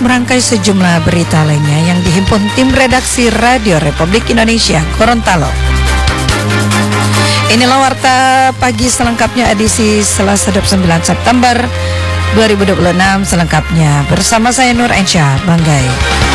merangkai sejumlah berita lainnya yang dihimpun tim redaksi Radio Republik Indonesia Gorontalo. Inilah warta pagi selengkapnya edisi Selasa 29 September 2026 selengkapnya bersama saya Nur Ensyah Banggai.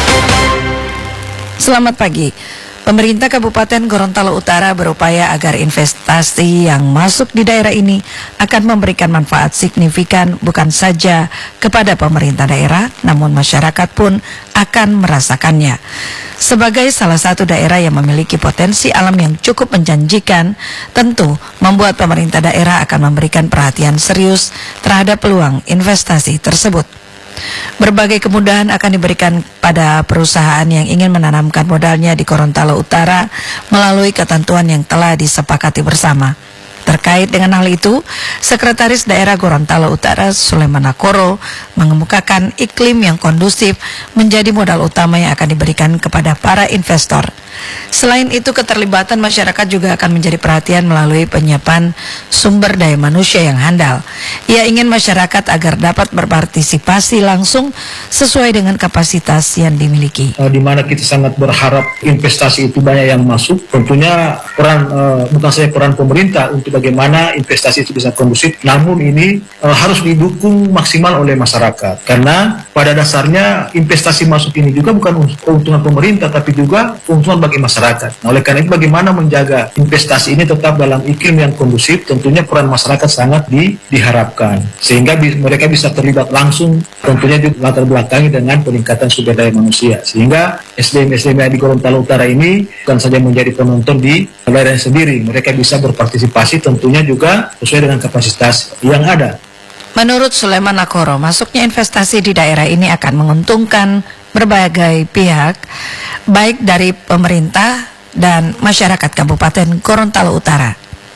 Selamat pagi. Pemerintah Kabupaten Gorontalo Utara berupaya agar investasi yang masuk di daerah ini akan memberikan manfaat signifikan bukan saja kepada pemerintah daerah, namun masyarakat pun akan merasakannya. Sebagai salah satu daerah yang memiliki potensi alam yang cukup menjanjikan, tentu membuat pemerintah daerah akan memberikan perhatian serius terhadap peluang investasi tersebut. Berbagai kemudahan akan diberikan pada perusahaan yang ingin menanamkan modalnya di Gorontalo Utara melalui ketentuan yang telah disepakati bersama. Terkait dengan hal itu, Sekretaris Daerah Gorontalo Utara Sulaiman Nakoro mengemukakan iklim yang kondusif menjadi modal utama yang akan diberikan kepada para investor. Selain itu, keterlibatan masyarakat juga akan menjadi perhatian melalui penyiapan sumber daya manusia yang handal. Ia ingin masyarakat agar dapat berpartisipasi langsung sesuai dengan kapasitas yang dimiliki. Di mana kita sangat berharap investasi itu banyak yang masuk. Tentunya bukan saja peran pemerintah untuk bagaimana investasi itu bisa kondusif, namun ini harus didukung maksimal oleh masyarakat. Karena pada dasarnya investasi masuk ini juga bukan keuntungan pemerintah, tapi juga keuntungan bagi masyarakat. Nah, oleh karena itu bagaimana menjaga investasi ini tetap dalam iklim yang kondusif, tentunya peran masyarakat sangat diharapkan. Sehingga mereka bisa terlibat langsung, tentunya juga latar belakangi dengan peningkatan sumber daya manusia. Sehingga SDM-SDM di Gorontalo Utara ini bukan saja menjadi penonton di daerah sendiri, mereka bisa berpartisipasi tentunya juga sesuai dengan kapasitas yang ada. Menurut Sulaiman Nakoro, masuknya investasi di daerah ini akan menguntungkan berbagai pihak, baik dari pemerintah dan masyarakat Kabupaten Gorontalo Utara.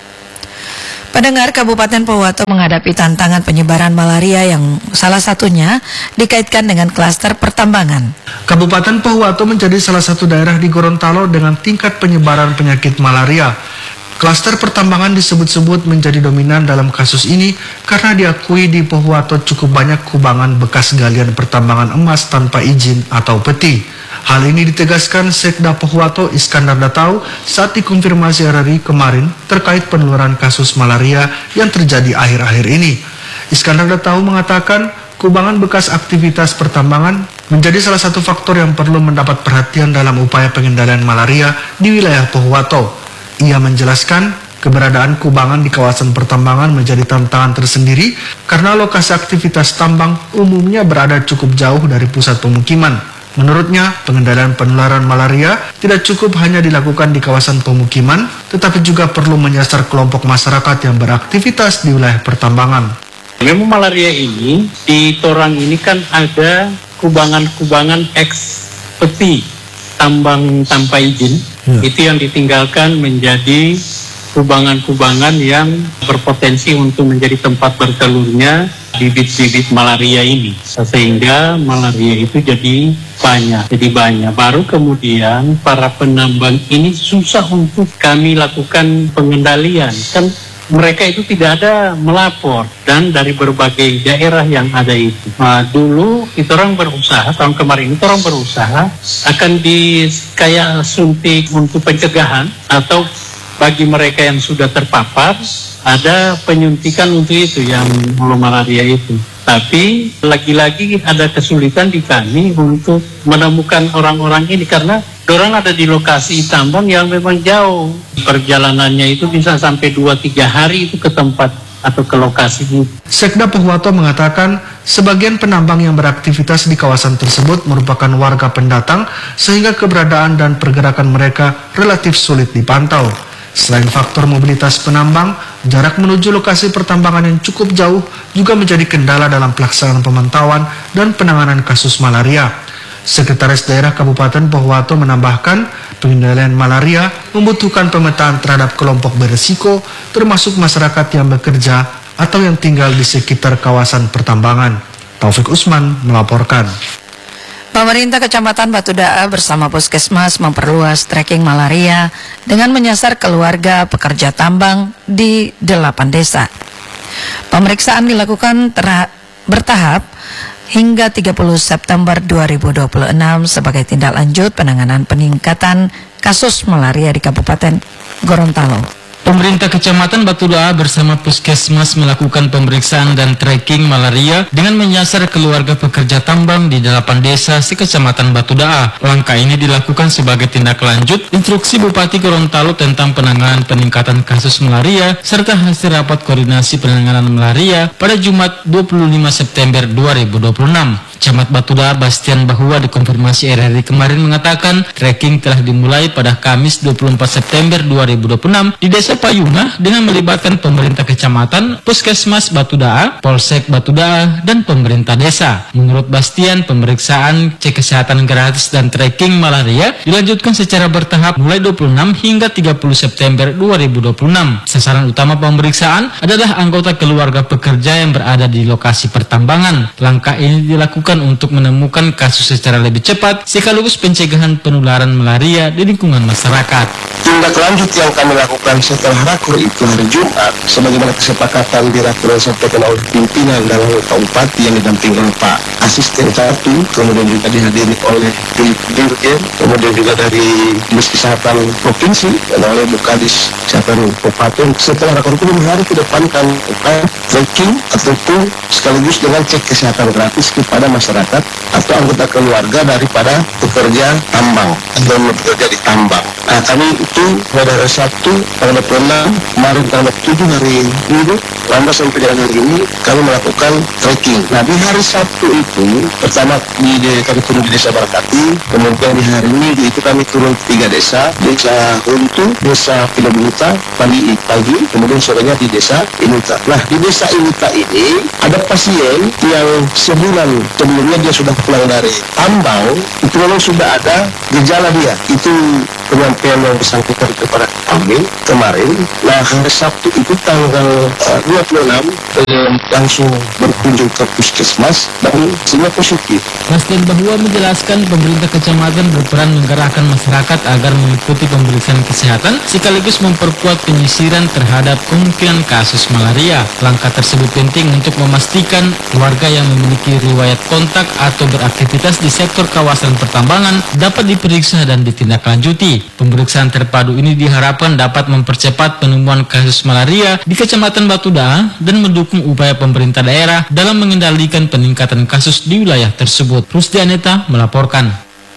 Pendengar, Kabupaten Pohuwato menghadapi tantangan penyebaran malaria yang salah satunya dikaitkan dengan klaster pertambangan. Kabupaten Pohuwato menjadi salah satu daerah di Gorontalo dengan tingkat penyebaran penyakit malaria. Klaster pertambangan disebut-sebut menjadi dominan dalam kasus ini karena diakui di Pohuwato cukup banyak kubangan bekas galian pertambangan emas tanpa izin atau peti. Hal ini ditegaskan Sekda Pohuwato Iskandar Datau saat dikonfirmasi RRI kemarin terkait penularan kasus malaria yang terjadi akhir-akhir ini. Iskandar Datau mengatakan kubangan bekas aktivitas pertambangan menjadi salah satu faktor yang perlu mendapat perhatian dalam upaya pengendalian malaria di wilayah Pohuwato. Ia menjelaskan keberadaan kubangan di kawasan pertambangan menjadi tantangan tersendiri karena lokasi aktivitas tambang umumnya berada cukup jauh dari pusat pemukiman. Menurutnya, pengendalian penularan malaria tidak cukup hanya dilakukan di kawasan pemukiman, tetapi juga perlu menyasar kelompok masyarakat yang beraktivitas di wilayah pertambangan. Memang malaria ini, di Torang ini kan ada kubangan-kubangan eks-peti tambang tanpa izin. Itu yang ditinggalkan menjadi kubangan-kubangan yang berpotensi untuk menjadi tempat bertelurnya bibit-bibit malaria ini. Sehingga malaria itu jadi banyak. Baru kemudian para penambang ini susah untuk kami lakukan pengendalian. Kan mereka itu tidak ada melapor, dan dari berbagai daerah yang ada itu. Dulu itu orang berusaha, tahun kemarin itu orang berusaha akan kayak suntik untuk pencegahan, atau bagi mereka yang sudah terpapar ada penyuntikan untuk itu yang malaria itu. Tapi lagi-lagi ada kesulitan di kami untuk menemukan orang-orang ini karena orang ada di lokasi tambang yang memang jauh. Perjalanannya itu bisa sampai 2-3 hari itu ke tempat atau ke lokasi itu. Sekda Pohuwato mengatakan sebagian penambang yang beraktivitas di kawasan tersebut merupakan warga pendatang sehingga keberadaan dan pergerakan mereka relatif sulit dipantau. Selain faktor mobilitas penambang, jarak menuju lokasi pertambangan yang cukup jauh juga menjadi kendala dalam pelaksanaan pemantauan dan penanganan kasus malaria. Sekretaris Daerah Kabupaten Pohuwato menambahkan, pengendalian malaria membutuhkan pemetaan terhadap kelompok berisiko, termasuk masyarakat yang bekerja atau yang tinggal di sekitar kawasan pertambangan. Taufik Usman melaporkan. Pemerintah Kecamatan Batu Daa bersama Puskesmas memperluas tracking malaria dengan menyasar keluarga pekerja tambang di 8 desa. Pemeriksaan dilakukan bertahap hingga 30 September 2026 sebagai tindak lanjut penanganan peningkatan kasus malaria di Kabupaten Gorontalo. Pemerintah Kecamatan Batudaa bersama Puskesmas melakukan pemeriksaan dan tracking malaria dengan menyasar keluarga pekerja tambang di 8 desa sekecamatan Batudaa. Langkah ini dilakukan sebagai tindak lanjut instruksi Bupati Gorontalo tentang penanganan peningkatan kasus malaria serta hasil rapat koordinasi penanganan malaria pada Jumat 25 September 2026. Camat Batudaa Bastian Bahwa dikonfirmasi RRI kemarin mengatakan tracking telah dimulai pada Kamis 24 September 2026 di Desa Payungah dengan melibatkan pemerintah kecamatan, Puskesmas Batudaa, Polsek Batudaa, dan pemerintah desa. Menurut Bastian, pemeriksaan cek kesehatan gratis dan tracking malaria dilanjutkan secara bertahap mulai 26 hingga 30 September 2026. Sasaran utama pemeriksaan adalah anggota keluarga pekerja yang berada di lokasi pertambangan. Langkah ini dilakukan untuk menemukan kasus secara lebih cepat sekaligus pencegahan penularan malaria di lingkungan masyarakat. Tindak lanjut yang kami lakukan setelah rakur itu hari Jumat, sebagaimana kesepakatan di rakur yang disampaikan oleh pimpinan dan Pak Bupati yang didampingi oleh Pak Asisten 1, kemudian juga dihadiri oleh Dirjen, kemudian juga dari Dinas Kesehatan Provinsi dan oleh Bukadis Kesehatan Kabupaten. Setelah rakur itu 5 hari ke depan kami lakukan tracking ataupun sekaligus dengan cek kesehatan gratis kepada masyarakat atau anggota keluarga daripada pekerja tambang atau bekerja di tambang. Nah, kami itu pada hari Sabtu tanggal 26, kemarin tanggal 7 hari Minggu, lambat sampai dengan hari ini kami melakukan tracking. Nah, di hari Sabtu itu pertama kami turun di Desa Barakati, kemudian di hari Minggu itu kami turun 3 desa, Desa Huntu, Desa Pilobuta, pagi, kemudian sorenya di Desa Inuta. Nah, di Desa Inuta ini ada pasien yang sebulan sebelumnya dia sudah pulang dari tambang, itu memang sudah ada gejala dia. Itu penyampaian yang bersangkutan kepada kami kemarin. Nah, hari Sabtu itu tanggal 26 langsung berkunjung ke Puskesmas dan hasilnya positif. Bastian Bahwa menjelaskan pemerintah kecamatan berperan menggerakkan masyarakat agar mengikuti pemeriksaan kesehatan sekaligus memperkuat penyisiran terhadap kemungkinan kasus malaria. Langkah tersebut penting untuk memastikan warga yang memiliki riwayat kontak atau beraktivitas di sektor kawasan pertambangan dapat diperiksa dan ditindaklanjuti. Pemeriksaan terpadu ini diharapkan dapat mempercepat penemuan kasus malaria di Kecamatan Batudaa dan mendukung upaya pemerintah daerah dalam mengendalikan peningkatan kasus di wilayah tersebut. Rusdi Aneta melaporkan.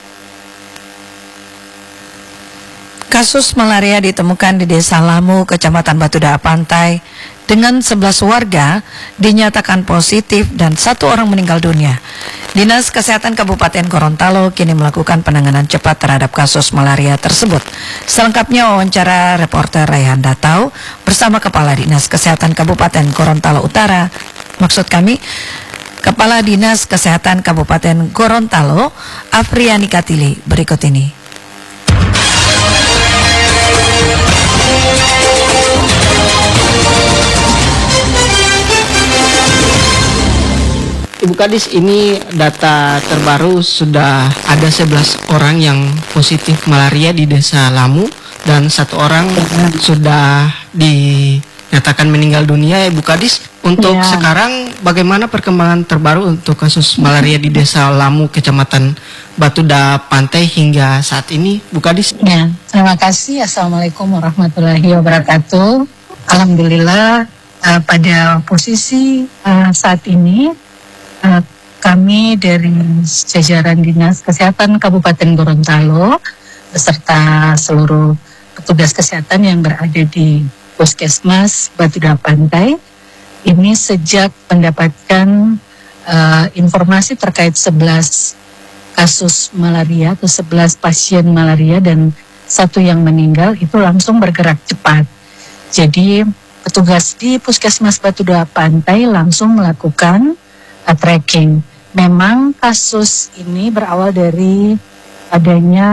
Kasus malaria ditemukan di Desa Lamu, Kecamatan Batudaa Pantai, dengan 11 warga dinyatakan positif dan 1 orang meninggal dunia. Dinas Kesehatan Kabupaten Gorontalo kini melakukan penanganan cepat terhadap kasus malaria tersebut. Selengkapnya wawancara reporter Raihan Datau bersama Kepala Dinas Kesehatan Kabupaten Gorontalo Utara. Maksud kami, Kepala Dinas Kesehatan Kabupaten Gorontalo, Afriani Katili, berikut ini. Ibu Kadis, ini data terbaru sudah ada 11 orang yang positif malaria di Desa Lamu dan 1 orang sudah dinyatakan meninggal dunia, Ibu Kadis. Untuk sekarang bagaimana perkembangan terbaru untuk kasus malaria di Desa Lamu, Kecamatan Batudaa Pantai hingga saat ini, Bu Kadis? Ya, terima kasih. Assalamualaikum warahmatullahi wabarakatuh. Alhamdulillah pada posisi saat ini kami dari jajaran Dinas Kesehatan Kabupaten Gorontalo beserta seluruh petugas kesehatan yang berada di Puskesmas Batudaa Pantai ini sejak mendapatkan informasi terkait 11 kasus malaria atau 11 pasien malaria dan 1 yang meninggal, itu langsung bergerak cepat. Jadi petugas di Puskesmas Batudaa Pantai langsung melakukan tracking. Memang kasus ini berawal dari adanya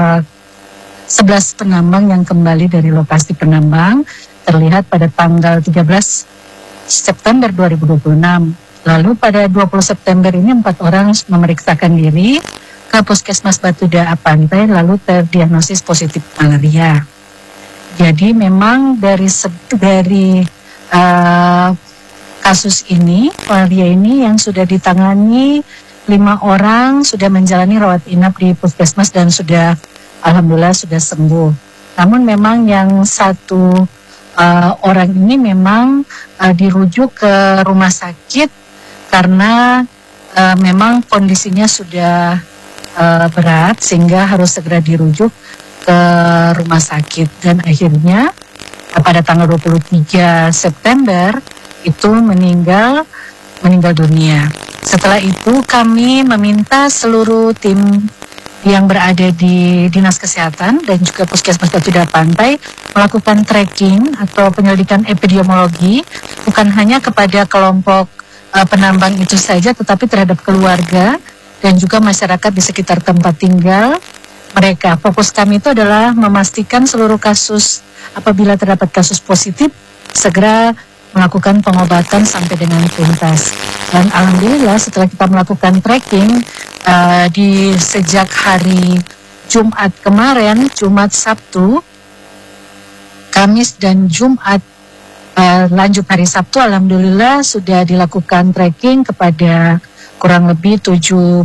11 penambang yang kembali dari lokasi penambang, terlihat pada tanggal 13 September 2026. Lalu pada 20 September ini 4 orang memeriksakan diri ke Puskesmas Batudaa Pantai lalu terdiagnosis positif malaria. Jadi memang dari kasus ini, malaria ini yang sudah ditangani 5 orang sudah menjalani rawat inap di puskesmas dan sudah alhamdulillah sudah sembuh. Namun memang yang satu orang ini memang dirujuk ke rumah sakit karena memang kondisinya sudah berat sehingga harus segera dirujuk ke rumah sakit, dan akhirnya pada tanggal 23 September itu meninggal dunia. Setelah itu kami meminta seluruh tim yang berada di Dinas Kesehatan dan juga Puskesmas Batuda Pantai melakukan tracking atau penyelidikan epidemiologi bukan hanya kepada kelompok penambang itu saja, tetapi terhadap keluarga dan juga masyarakat di sekitar tempat tinggal mereka. Fokus kami itu adalah memastikan seluruh kasus, apabila terdapat kasus positif, segera melakukan pengobatan sampai dengan tuntas. Dan alhamdulillah setelah kita melakukan tracking di sejak hari Jumat kemarin, Jumat, Sabtu, Kamis dan Jumat, lanjut hari Sabtu, alhamdulillah sudah dilakukan tracking kepada kurang lebih 75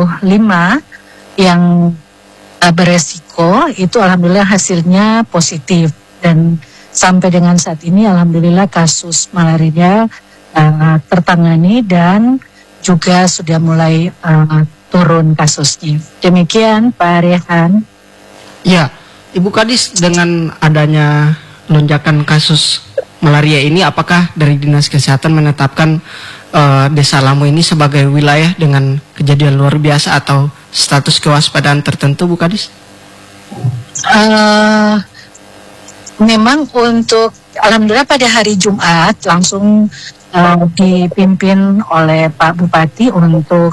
yang beresiko, itu alhamdulillah hasilnya positif, dan sampai dengan saat ini alhamdulillah kasus malaria tertangani dan juga sudah mulai turun kasusnya. Demikian Pak Rehan. Ya, Ibu Kadis, dengan adanya lonjakan kasus malaria ini, apakah dari Dinas Kesehatan menetapkan Desa Lamu ini sebagai wilayah dengan kejadian luar biasa atau status kewaspadaan tertentu, Bu Kadis? Memang untuk alhamdulillah pada hari Jumat langsung dipimpin oleh Pak Bupati untuk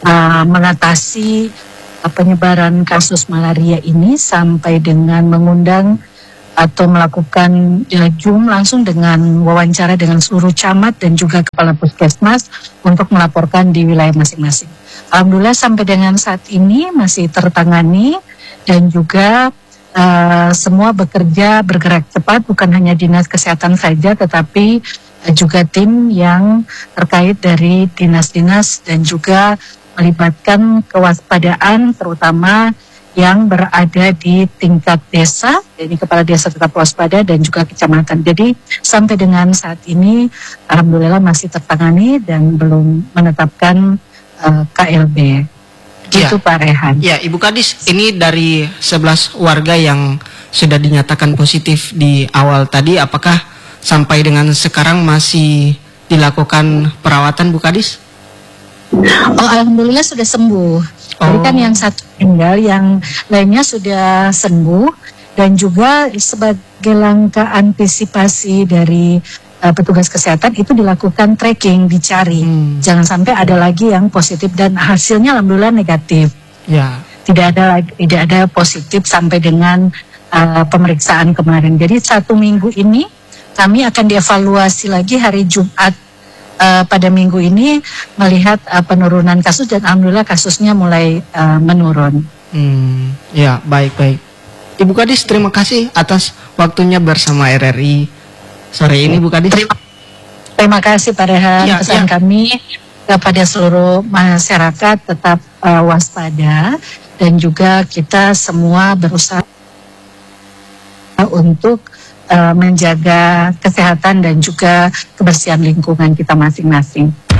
mengatasi penyebaran kasus malaria ini sampai dengan mengundang atau melakukan Zoom langsung dengan wawancara dengan seluruh camat dan juga kepala puskesmas untuk melaporkan di wilayah masing-masing. Alhamdulillah sampai dengan saat ini masih tertangani dan juga semua bergerak cepat, bukan hanya Dinas Kesehatan saja tetapi juga tim yang terkait dari dinas-dinas dan juga melibatkan kewaspadaan terutama yang berada di tingkat desa, jadi kepala desa tetap waspada dan juga kecamatan. Jadi sampai dengan saat ini alhamdulillah masih tertangani dan belum menetapkan KLB. Gitu Ya. Pak Rehan. Ya, Ibu Kadis, ini dari 11 warga yang sudah dinyatakan positif di awal tadi, apakah sampai dengan sekarang masih dilakukan perawatan, Bu Kadis? Oh, alhamdulillah sudah sembuh. Jadi kan yang satu meninggal, yang lainnya sudah sembuh, dan juga sebagai langkah antisipasi dari petugas kesehatan itu dilakukan tracking, dicari. Jangan sampai ada lagi yang positif dan hasilnya alhamdulillah negatif. Ya. Tidak ada positif sampai dengan pemeriksaan kemarin. Jadi 1 minggu ini kami akan dievaluasi lagi hari Jumat pada minggu ini melihat penurunan kasus, dan alhamdulillah kasusnya mulai menurun. Ya, baik. Ibu Kadis, terima kasih atas waktunya bersama RRI sore ini, Bu Kadis. Terima kasih Pak Rehan. Ya, Pesan kami kepada seluruh masyarakat tetap waspada, dan juga kita semua berusaha untuk menjaga kesehatan dan juga kebersihan lingkungan kita masing-masing.